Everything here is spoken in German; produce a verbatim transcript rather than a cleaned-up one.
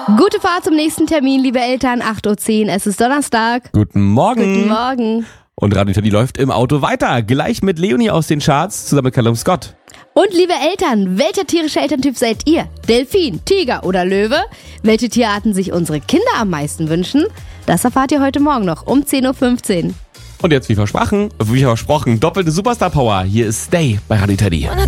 Gute Fahrt zum nächsten Termin, liebe Eltern. acht Uhr zehn, es ist Donnerstag. Guten Morgen. Guten Morgen. Und Radio Teddy läuft im Auto weiter. Gleich mit Leonie aus den Charts, zusammen mit Callum Scott. Und liebe Eltern, welcher tierische Elterntyp seid ihr? Delfin, Tiger oder Löwe? Welche Tierarten sich unsere Kinder am meisten wünschen? Das erfahrt ihr heute Morgen noch um zehn Uhr fünfzehn. Und jetzt, wie versprochen, wie versprochen, doppelte Superstar-Power. Hier ist Stay bei Radio Teddy.